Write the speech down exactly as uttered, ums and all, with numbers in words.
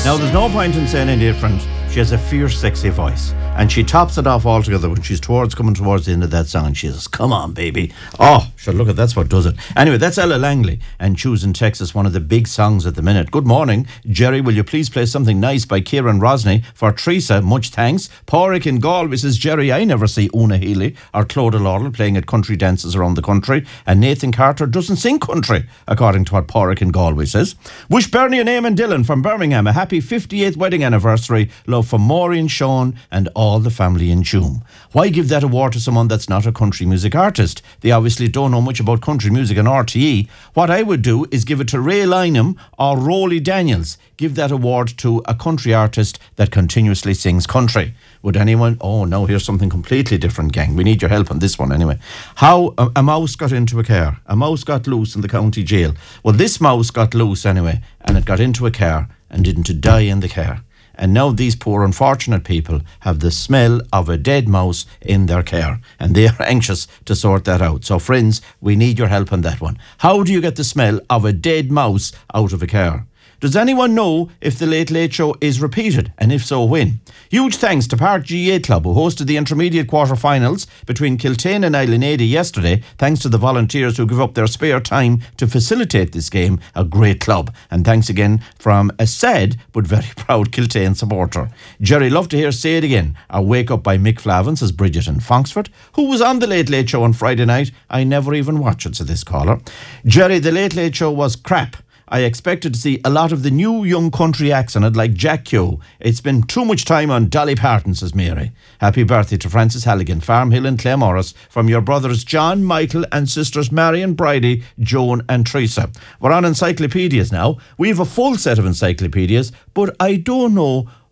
Now, there's no point in saying any different. She has a fierce, sexy voice. And she tops it off altogether when she's towards coming towards the end of that song. And she says, come on, baby. Oh, sure, look at that's what does it. Anyway, that's Ella Langley and Choosing Texas, one of the big songs at the minute. Good morning. Jerry, will you please play something nice by Kieran Rosney for Teresa? Much thanks. Pádraig in Galway says, Jerry, I never see Una Healy or Clodagh Laurel playing at country dances around the country. And Nathan Carter doesn't sing country, according to what Pádraig in Galway says. Wish Bernie and Eamon Dillon from Birmingham a happy fifty-eighth wedding anniversary. Love from Maureen, Sean and all the family in Tuam. Why give that award to someone that's not a country music artist? They obviously don't know much about country music and R T E. What I would do is give it to Ray Lynham or Rolly Daniels. Give that award to a country artist that continuously sings country. Would anyone? Oh no, here's something completely different, gang. We need your help on this one anyway. How a, a mouse got into a car. A mouse got loose in the county jail. Well, this mouse got loose anyway, and it got into a car and didn't die in the car. And now these poor unfortunate people have the smell of a dead mouse in their care, and they are anxious to sort that out. So friends, we need your help on that one. How do you get the smell of a dead mouse out of a car? Does anyone know if the Late Late Show is repeated, and if so, when? Huge thanks to Park G A Club, who hosted the intermediate quarter-finals between Kiltane and Islandady yesterday, thanks to the volunteers who give up their spare time to facilitate this game. A great club. And thanks again from a sad but very proud Kiltane supporter. Jerry, love to hear Say It Again. A Wake Up by Mick Flavin, says Bridget in Fonksford, who was on the Late Late Show on Friday night. I never even watched it, said this caller. Jerry, the Late Late Show was crap. I expected to see a lot of the new young country acts on it, like Jack Keogh. It's been too much time on Dolly Parton, says Mary. Happy birthday to Francis Halligan, Farm Hill and Claremorris, from your brothers John, Michael and sisters Marion, Bridie, Joan and Teresa. We're on encyclopedias now. We have a full set of encyclopedias, but I don't know